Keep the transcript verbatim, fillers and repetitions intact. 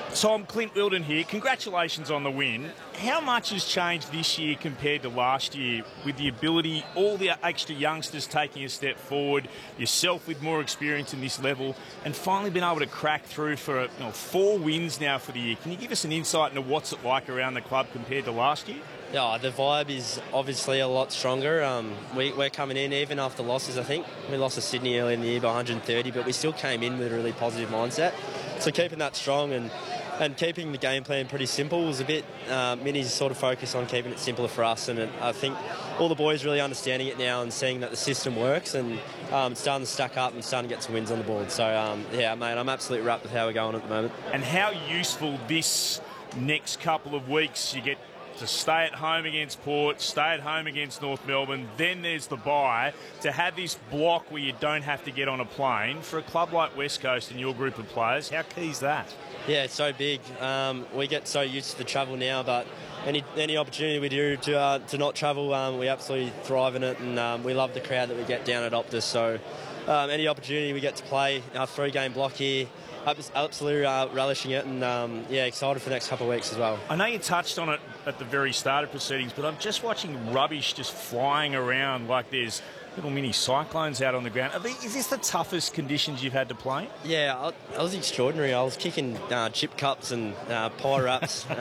Tom, Clint Wilden here. Congratulations on the win. How much has changed this year compared to last year with the ability, all the extra youngsters taking a step forward, yourself with more experience in this level, and finally been able to crack through for you know, four wins now for the year? Can you give us an insight into what's it like around the club compared to last year? Yeah, the vibe is obviously a lot stronger. Um, we, we're coming in even after losses, I think. We lost to Sydney early in the year by one hundred thirty, but we still came in with a really positive mindset. So keeping that strong and And keeping the game plan pretty simple was a bit, uh, Minnie's sort of focus on keeping it simpler for us, and it, I think all the boys really understanding it now and seeing that the system works and um, starting to stack up and starting to get some wins on the board. So, um, yeah, mate, I'm absolutely wrapped with how we're going at the moment. And how useful this next couple of weeks, you get to stay at home against Port, stay at home against North Melbourne, then there's the bye, to have this block where you don't have to get on a plane. For a club like West Coast and your group of players, how key is that? Yeah, it's so big. Um, we get so used to the travel now, but any any opportunity we do to uh, to not travel, um, we absolutely thrive in it, and um, we love the crowd that we get down at Optus. So um, any opportunity we get to play our three-game block here, absolutely uh, relishing it, and um, yeah, excited for the next couple of weeks as well. I know you touched on it at the very start of proceedings, but I'm just watching rubbish just flying around like there's little mini cyclones out on the ground. Are they, is this the toughest conditions you've had to play? Yeah, I, I was extraordinary. I was kicking uh, chip cups and uh, pie wraps.